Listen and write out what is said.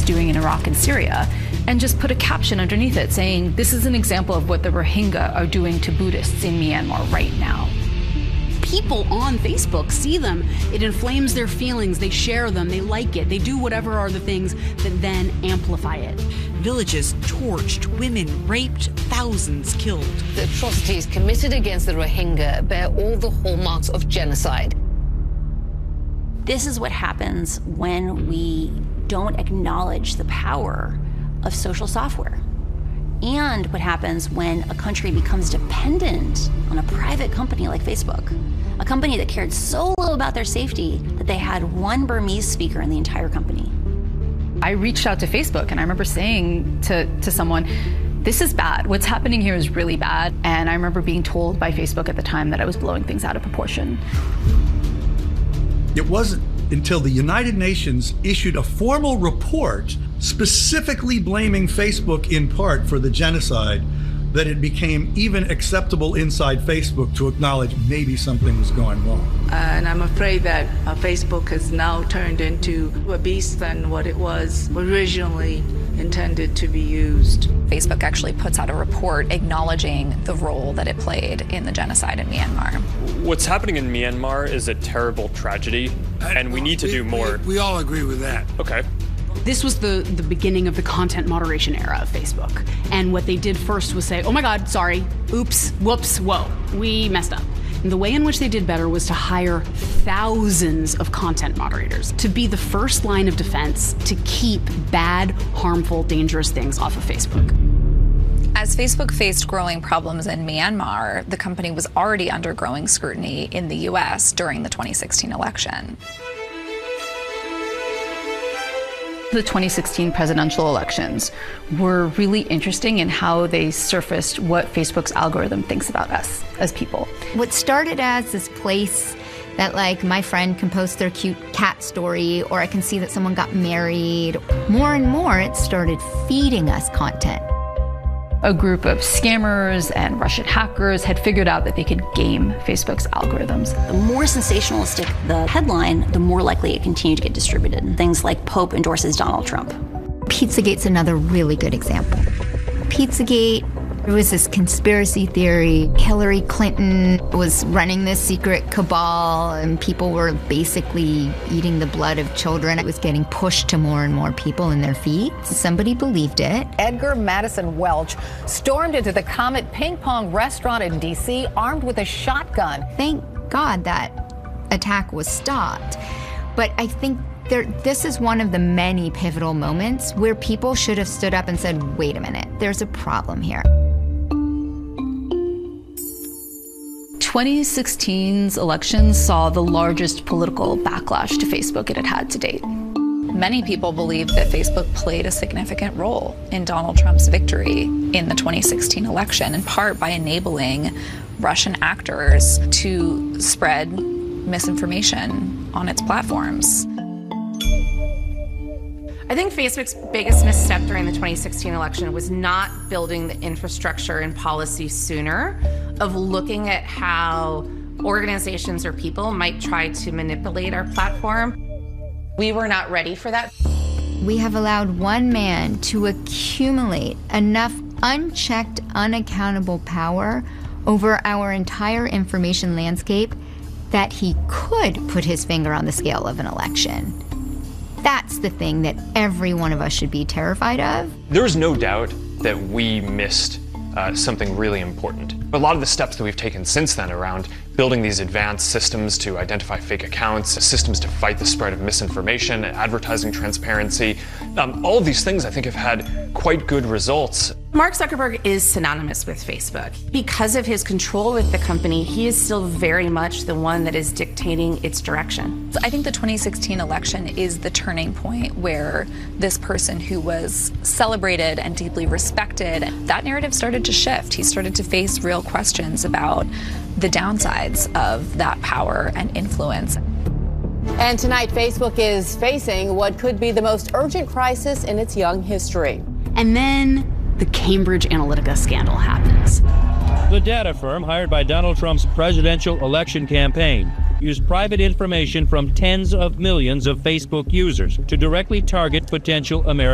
doing in Iraq and Syria, and just put a caption underneath it saying, this is an example of what the Rohingya are doing to Buddhists in Myanmar right now. People on Facebook see them. It inflames their feelings. They share them. They like it. They do whatever are the things that then amplify it. Villages torched, women raped, thousands killed. The atrocities committed against the Rohingya bear all the hallmarks of genocide. This is what happens when we don't acknowledge the power of social software. And what happens when a country becomes dependent on a private company like Facebook, a company that cared so little about their safety that they had one Burmese speaker in the entire company. I reached out to Facebook, and I remember saying to someone, this is bad. What's happening here is really bad. And I remember being told by Facebook at the time that I was blowing things out of proportion. It wasn't until the United Nations issued a formal report specifically blaming Facebook in part for the genocide that it became even acceptable inside Facebook to acknowledge maybe something was going wrong. And I'm afraid that Facebook has now turned into a beast than what it was originally intended to be used. Facebook actually puts out a report acknowledging the role that it played in the genocide in Myanmar. What's happening in Myanmar is a terrible tragedy, and we need to do more. We all agree with that. Okay. This was the beginning of the content moderation era of Facebook. And what they did first was say, oh my God, sorry, oops, whoops, whoa, we messed up. And the way in which they did better was to hire thousands of content moderators to be the first line of defense to keep bad, harmful, dangerous things off of Facebook. As Facebook faced growing problems in Myanmar, the company was already undergoing scrutiny in the US during the 2016 election. The 2016 presidential elections were really interesting in how they surfaced what Facebook's algorithm thinks about us as people. What started as this place that, like, my friend can post their cute cat story, or I can see that someone got married, more and more it started feeding us content. A group of scammers and Russian hackers had figured out that they could game Facebook's algorithms. The more sensationalistic the headline, the more likely it continued to get distributed. Things like Pope endorses Donald Trump. Pizzagate's another really good example. Pizzagate, it was this conspiracy theory. Hillary Clinton was running this secret cabal, and people were basically eating the blood of children. It was getting pushed to more and more people in their feeds. Somebody believed it. Edgar Madison Welch stormed into the Comet Ping Pong restaurant in D.C. armed with a shotgun. Thank God that attack was stopped. But I think this is one of the many pivotal moments where people should have stood up and said, wait a minute, there's a problem here. 2016's elections saw the largest political backlash to Facebook it had had to date. Many people believe that Facebook played a significant role in Donald Trump's victory in the 2016 election, in part by enabling Russian actors to spread misinformation on its platforms. I think Facebook's biggest misstep during the 2016 election was not building the infrastructure and policy sooner, of looking at how organizations or people might try to manipulate our platform. We were not ready for that. We have allowed one man to accumulate enough unchecked, unaccountable power over our entire information landscape that he could put his finger on the scale of an election. That's the thing that every one of us should be terrified of. There's no doubt that we missed something really important. A lot of the steps that we've taken since then around building these advanced systems to identify fake accounts, systems to fight the spread of misinformation, advertising transparency, all of these things I think have had quite good results. Mark Zuckerberg is synonymous with Facebook. Because of his control with the company, he is still very much the one that is dictating its direction. I think the 2016 election is the turning point where this person who was celebrated and deeply respected, that narrative started to shift. He started to face real questions about the downsides of that power and influence. And tonight, Facebook is facing what could be the most urgent crisis in its young history. And then the Cambridge Analytica scandal happens. The data firm hired by Donald Trump's presidential election campaign used private information from tens of millions of Facebook users to directly target potential American